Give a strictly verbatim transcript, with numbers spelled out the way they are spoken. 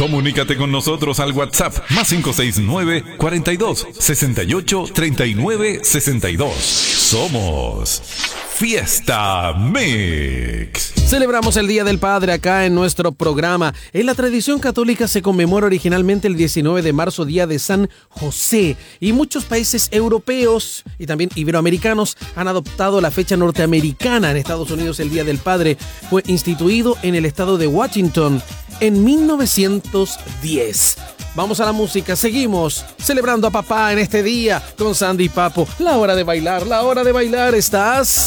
Comunícate con nosotros al WhatsApp más cinco seis nueve, cuarenta y dos, sesenta y ocho, treinta y nueve, sesenta y dos. Somos Fiesta Mix. Celebramos el Día del Padre acá en nuestro programa. En la tradición católica se conmemora originalmente el diecinueve de marzo, Día de San José, y muchos países europeos y también iberoamericanos han adoptado la fecha norteamericana. En Estados Unidos el Día del Padre fue instituido en el estado de Washington en mil novecientos diez. Vamos a la música, seguimos celebrando a papá en este día con Sandy y Papo. La hora de bailar, la hora de bailar, ¿estás?